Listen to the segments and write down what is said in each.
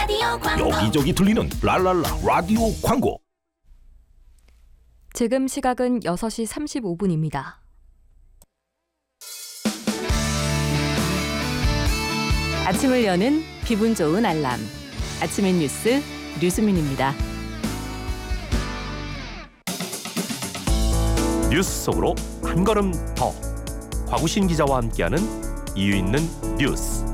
여기저기 들리는 랄랄라 라디오 광고. 지금 시각은 6시 35분입니다. 아침을 여는 기분 좋은 알람. 아침의 뉴스 류수민입니다. 뉴스 속으로 한 걸음 더. 곽우신 기자와 함께하는 이유 있는 뉴스.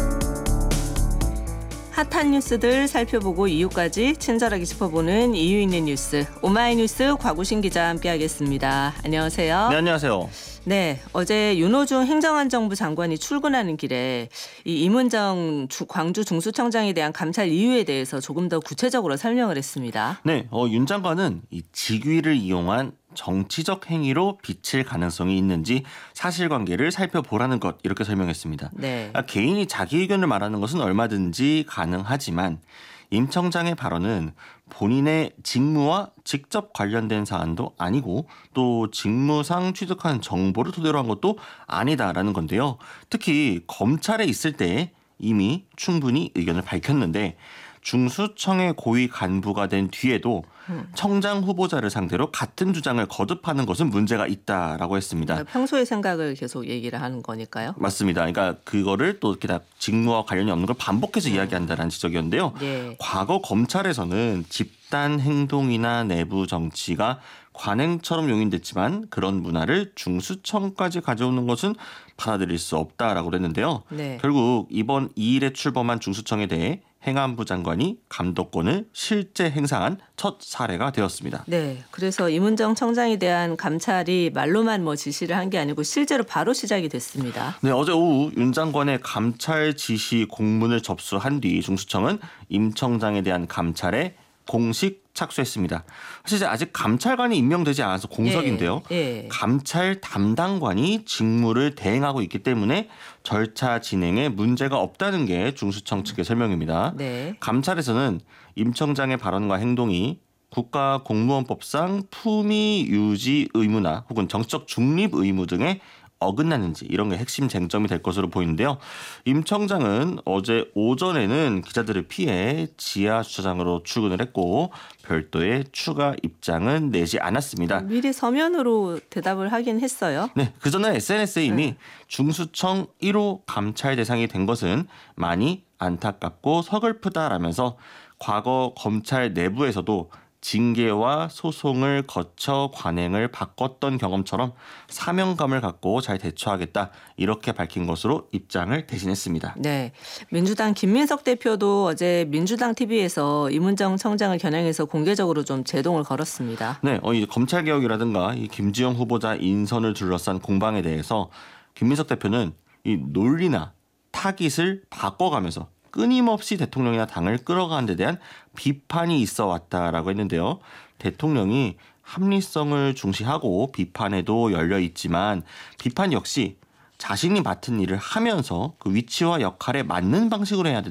핫한 뉴스들 살펴보고 이유까지 친절하게 짚어보는 이유 있는 뉴스. 오마이뉴스 곽우신 기자와 함께하겠습니다. 안녕하세요. 네, 안녕하세요. 네, 어제 윤호중 행정안전부 장관이 출근하는 길에 이 임은정 광주 중수청장에 대한 감찰 이유에 대해서 조금 더 구체적으로 설명을 했습니다. 네, 윤 장관은 이 직위를 이용한 정치적 행위로 비칠 가능성이 있는지 사실관계를 살펴보라는 것, 이렇게 설명했습니다. 네. 개인이 자기 의견을 말하는 것은 얼마든지 가능하지만 임 청장의 발언은 본인의 직무와 직접 관련된 사안도 아니고 또 직무상 취득한 정보를 토대로 한 것도 아니다라는 건데요. 특히 검찰에 있을 때 이미 충분히 의견을 밝혔는데 중수청의 고위 간부가 된 뒤에도 청장 후보자를 상대로 같은 주장을 거듭하는 것은 문제가 있다라고 했습니다. 평소의 생각을 계속 얘기를 하는 거니까요. 맞습니다. 그러니까 그거를 또 이렇게 다 직무와 관련이 없는 걸 반복해서 이야기한다는 지적이었는데요. 네. 과거 검찰에서는 집단 행동이나 내부 정치가 관행처럼 용인됐지만 그런 문화를 중수청까지 가져오는 것은 받아들일 수 없다라고 그랬는데요. 네. 결국 이번 2일에 출범한 중수청에 대해 행안부 장관이 감독권을 실제 행사한 첫 사례가 되었습니다. 네, 그래서 임은정 청장에 대한 감찰이 말로만 지시를 한 게 아니고 실제로 바로 시작이 됐습니다. 네, 어제 오후 윤 장관의 감찰 지시 공문을 접수한 뒤 중수청은 임 청장에 대한 감찰에 공식 착수했습니다. 사실 아직 감찰관이 임명되지 않아서 공석인데요. 예. 감찰 담당관이 직무를 대행하고 있기 때문에 절차 진행에 문제가 없다는 게 중수청 측의 설명입니다. 네. 감찰에서는 임 청장의 발언과 행동이 국가공무원법상 품위 유지 의무나 혹은 정치적 중립 의무 등에 어긋나는지, 이런 게 핵심 쟁점이 될 것으로 보이는데요. 임 청장은 어제 오전에는 기자들을 피해 지하 주차장으로 출근을 했고 별도의 추가 입장은 내지 않았습니다. 미리 서면으로 대답을 하긴 했어요. 네, 그전에 SNS에 이미 중수청 1호 감찰 대상이 된 것은 많이 안타깝고 서글프다라면서 과거 검찰 내부에서도 징계와 소송을 거쳐 관행을 바꿨던 경험처럼 사명감을 갖고 잘 대처하겠다, 이렇게 밝힌 것으로 입장을 대신했습니다. 네, 민주당 김민석 대표도 어제 민주당 TV에서 임은정 청장을 겨냥해서 공개적으로 좀 제동을 걸었습니다. 네, 이 검찰개혁이라든가 이 김지영 후보자 인선을 둘러싼 공방에 대해서 김민석 대표는 이 논리나 타깃을 바꿔가면서 끊임없이 대통령이나 당을 끌어가는 데 대한 비판이 있어 왔다라고 했는데요. 대통령이 합리성을 중시하고 비판에도 열려 있지만 비판 역시 자신이 맡은 일을 하면서 그 위치와 역할에 맞는 방식으로 해야 된다.